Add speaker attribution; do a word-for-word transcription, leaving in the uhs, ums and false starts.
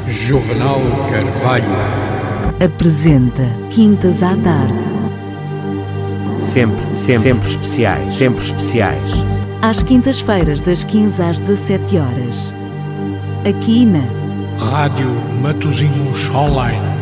Speaker 1: Juvenal Carvalho
Speaker 2: apresenta Quintas à Tarde.
Speaker 3: Sempre, sempre, sempre especiais, sempre especiais.
Speaker 2: Às quintas-feiras, das quinze às dezassete horas. Aqui na
Speaker 1: Rádio Matosinhos Online.